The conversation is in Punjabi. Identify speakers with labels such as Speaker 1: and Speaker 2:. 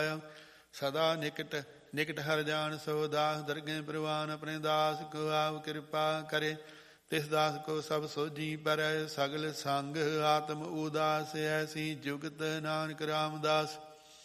Speaker 1: ਸਦਾ ਨਿਕਟ ਨਿਕਟ ਹਰ ਜਾਣ ਸੋ ਦਾਸ ਦਰਗੇ ਪ੍ਰਵਾਨ ਆਪਣੇ ਦਾਸ ਕੋ ਆਪ ਕਿਰਪਾ ਕਰੇ ਤਿਸ ਦਾਸ ਕੋ ਸਭ ਸੋਝੀ ਪਰੈ ਸਗਲ ਸੰਗ ਆਤਮ ਉਦਾਸ ਐਸੀ ਜੁਗਤ ਨਾਨਕ ਰਾਮਦਾਸ